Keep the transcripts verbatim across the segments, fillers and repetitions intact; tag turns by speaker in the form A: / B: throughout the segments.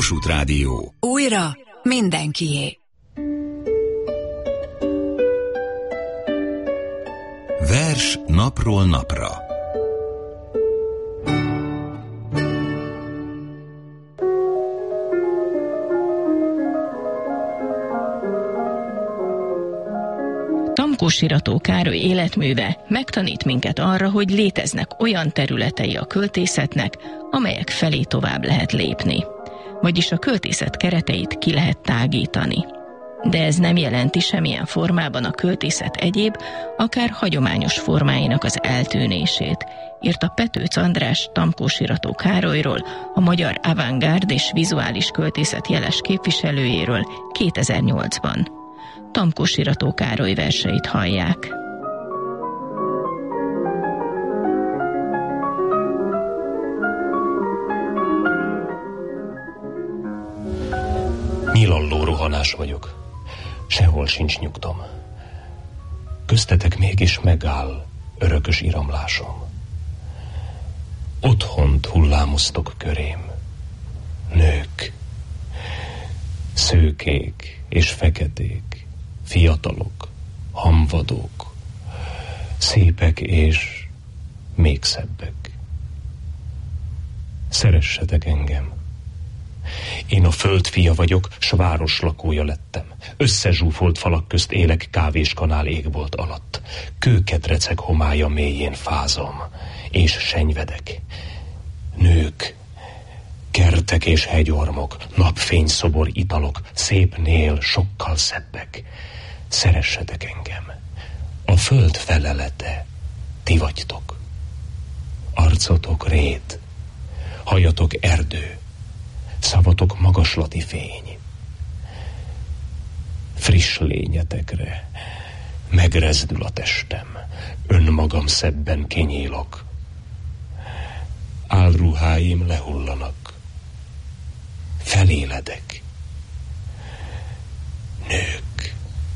A: Kossuth Rádió.
B: Újra mindenkié.
A: Vers napról napra.
C: Tamkó-Sirató Károly életműve megtanít minket arra, hogy léteznek olyan területei a költészetnek, amelyek felé tovább lehet lépni. Vagyis a költészet kereteit ki lehet tágítani. De ez nem jelenti semmilyen formában a költészet egyéb, akár hagyományos formáinak az eltűnését, írta Petőc András Tamkó-Sirató Károlyról, a magyar avantgárd és vizuális költészet jeles képviselőjéről kétezer-nyolcban. Tamkó-Sirató Károly verseit hallják.
D: Nyilalló rohanás vagyok, sehol sincs nyugtom. Köztetek mégis megáll örökös iramlásom. Otthont hullámoztok körém, nők, szőkék és feketék, fiatalok, hamvadók, szépek és még szebbek. Szeressetek engem. Én a föld fia vagyok, s város lakója lettem. Összezsúfolt falak közt élek kávéskanál égbolt alatt. Kőkedrecek homálya mélyén fázom, és senyvedek. Nők, kertek és hegyormok, napfényszobor italok, szép nél sokkal szebbek. Szeressetek engem. A föld felelete, ti vagytok. Arcotok rét, hajatok erdő, szavatok magaslati fény. Friss lényetekre megrezdül a testem, önmagam szebben kinyílok. Álruháim lehullanak, feléledek. Nők,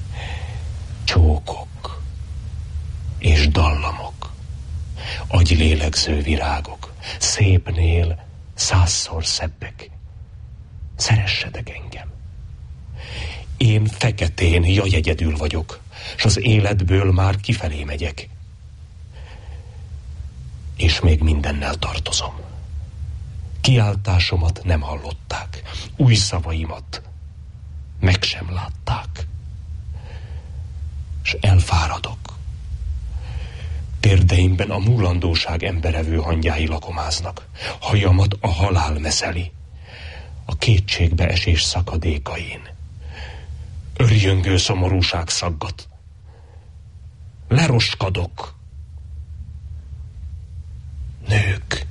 D: csókok és dallamok, agylélegző virágok, szép nél százszor szebbek. Szeressetek engem. Én feketén jaj egyedül vagyok, s az életből már kifelé megyek. És még mindennel tartozom. Kiáltásomat nem hallották, új szavaimat meg sem látták. S elfáradok. Térdeimben a múlandóság emberevő hangyái lakomáznak. Hajamat a halál meszeli. A kétségbeesés szakadékain. Örjöngő szomorúság szaggat. Leroskadok. Nők,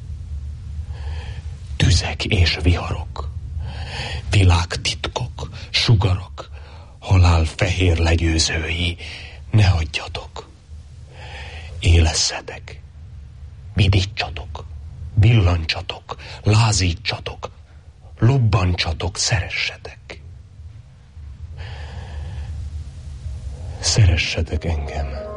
D: tüzek és viharok, világtitkok, sugarok, halál fehér legyőzői, ne hagyjatok. Éleszetek, vidítsatok, villancsatok, lázítsatok, lobbantsatok, szeressetek. Szeressetek engem.